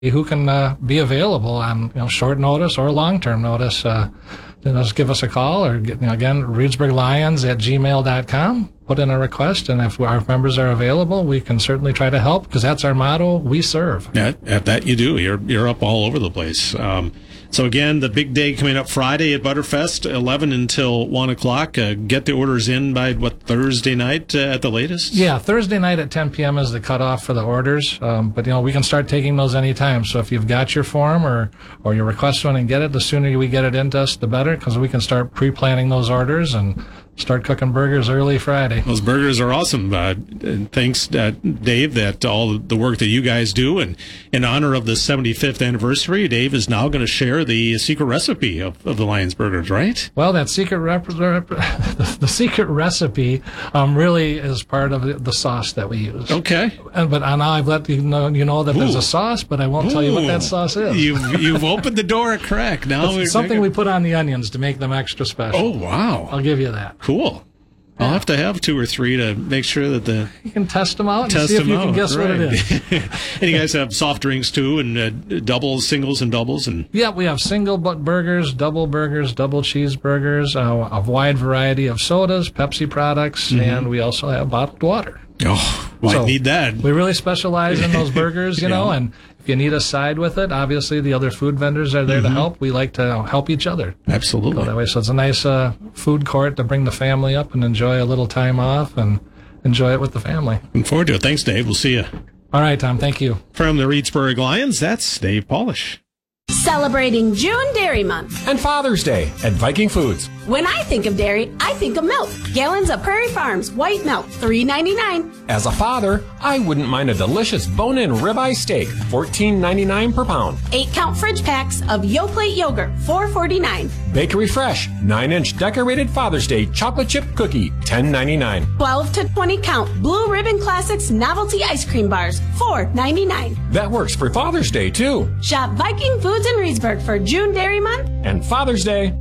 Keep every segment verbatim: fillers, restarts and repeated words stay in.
who can uh, be available on you know short notice or long-term notice. Uh, then just give us a call or get, you know, again, Reedsburg Lions at gmail dot com. Put in a request, and if our members are available, we can certainly try to help because that's our motto: we serve. Yeah, at that you do. You're you're up all over the place. Um, so again, the big day coming up Friday at Butterfest, eleven until one o'clock. Uh, get the orders in by what Thursday night uh, at the latest. Yeah, Thursday night at ten p.m. is the cutoff for the orders. Um, but you know we can start taking those anytime. So if you've got your form or or you request one and get it, the sooner we get it into us, the better, because we can start pre-planning those orders and start cooking burgers early Friday. Those burgers are awesome. Uh, and thanks, uh, Dave, that all the work that you guys do. And in honor of the seventy-fifth anniversary, Dave is now going to share the secret recipe of, of the Lions Burgers, right? Well, that secret rep- rep- the secret recipe um, really is part of the sauce that we use. Okay. And, but and I've let you know, you know that Ooh. There's a sauce, but I won't Ooh. Tell you what that sauce is. You've, you've opened the door a crack. Now it's something we put on the onions to make them extra special. Oh, wow. I'll give you that. Cool. I'll have to have two or three to make sure that the... You can test them out and test see if you out. can guess right. what it is. And you guys have soft drinks, too, and uh, doubles, singles, and doubles? And Yeah, we have single burgers, double burgers, double cheeseburgers, uh, a wide variety of sodas, Pepsi products, mm-hmm. and we also have bottled water. Oh, well, so I need that. We really specialize in those burgers, you yeah. know, and if you need a side with it, obviously the other food vendors are there mm-hmm. to help. We like to help each other. Absolutely. So that way, so it's a nice uh, food court to bring the family up and enjoy a little time off and enjoy it with the family. Looking forward to it. Thanks, Dave. We'll see you. All right, Tom. Thank you. From the Reedsburg Lions, that's Dave Polish. Celebrating June Dairy Month and Father's Day at Viking Foods. When I think of dairy, I think of milk. Gallons of Prairie Farms white milk, three ninety-nine. As a father, I wouldn't mind a delicious bone-in ribeye steak, fourteen ninety-nine per pound. Eight count fridge packs of Yoplait yogurt, four forty-nine. Bakery Fresh, nine inch decorated Father's Day chocolate chip cookie, ten ninety-nine. twelve to twenty count Blue Ribbon Classics novelty ice cream bars, four ninety-nine. That works for Father's Day, too. Shop Viking Foods in Reedsburg for June Dairy Month and Father's Day.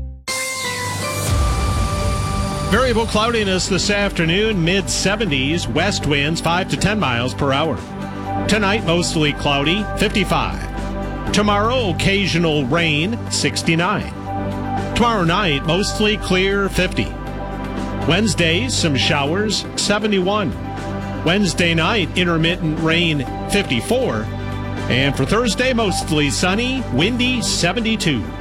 Variable cloudiness this afternoon, mid seventies, west winds five to ten miles per hour. Tonight, mostly cloudy, fifty-five. Tomorrow, occasional rain, sixty-nine. Tomorrow night, mostly clear, fifty. Wednesday, some showers, seventy-one. Wednesday night, intermittent rain, fifty-four. And for Thursday, mostly sunny, windy, seventy-two.